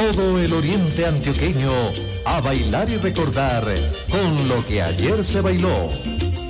todo el oriente antioqueño a bailar y recordar con lo que ayer se bailó.